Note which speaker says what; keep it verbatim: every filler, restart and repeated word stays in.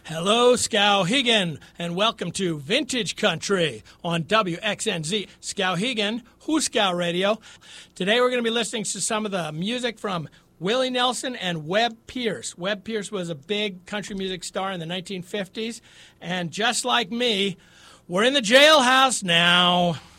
Speaker 1: Hello, Skowhegan, and welcome to Vintage Country on W X N Z, Skowhegan, Hooskow Radio. Today we're going to be listening to some of the music from Willie Nelson and Webb Pierce. Webb Pierce was a big country music star in the nineteen fifties, and just like me, we're in the jailhouse now.